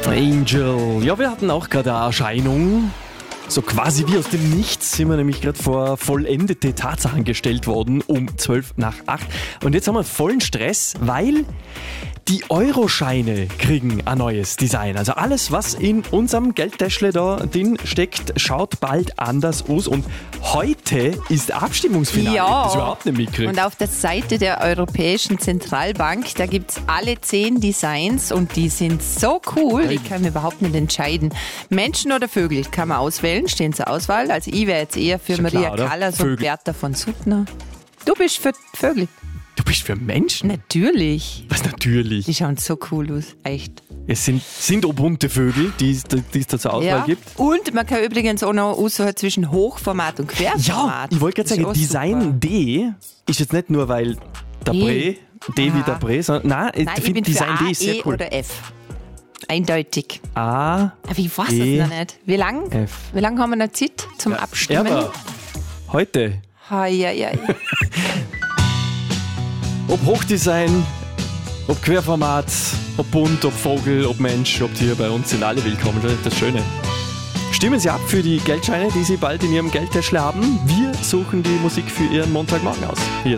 Angel. Ja, wir hatten auch gerade eine Erscheinung. So quasi wie aus dem Nichts sind wir nämlich gerade vor vollendete Tatsachen gestellt worden um 7:55. Und jetzt haben wir vollen Stress, weil die Euroscheine kriegen ein neues Design. Also alles, was in unserem Geldtäschle da drin steckt, schaut bald anders aus. Und heute ist Abstimmungsfinale. Ja. Ich hab das überhaupt nicht mitgekriegt. Und auf der Seite der Europäischen Zentralbank, da gibt es alle 10 Designs und die sind so cool, die kann man überhaupt nicht entscheiden. Menschen oder Vögel kann man auswählen, stehen zur Auswahl. Also ich wäre jetzt eher für Schon Maria klar, oder? Callas und Vögel. Bertha von Suttner. Du bist für Vögel. Du bist für Menschen? Natürlich. Was natürlich? Die schauen so cool aus, echt. Es sind auch bunte Vögel, die es da zur Auswahl gibt. Und man kann übrigens auch noch aussuchen zwischen Hochformat und Ja, Querformat. ich wollte gerade Ist sagen, auch Design super. D ist jetzt nicht nur, weil der E. D wie Aha. der Bre, sondern nein, Nein, ich ich finde bin Design für A, D ist sehr E cool. oder F. Eindeutig. A, Aber ich weiß E, es noch nicht. Wie lang haben wir noch Zeit zum Abstimmen? aber heute. Hei. Ob Hochdesign, ob Querformat, ob bunt, ob Vogel, ob Mensch, ob Tier, bei uns sind alle willkommen. Das ist das Schöne. Stimmen Sie ab für die Geldscheine, die Sie bald in Ihrem Geldtäschle haben. Wir suchen die Musik für Ihren Montagmorgen aus. Hier ist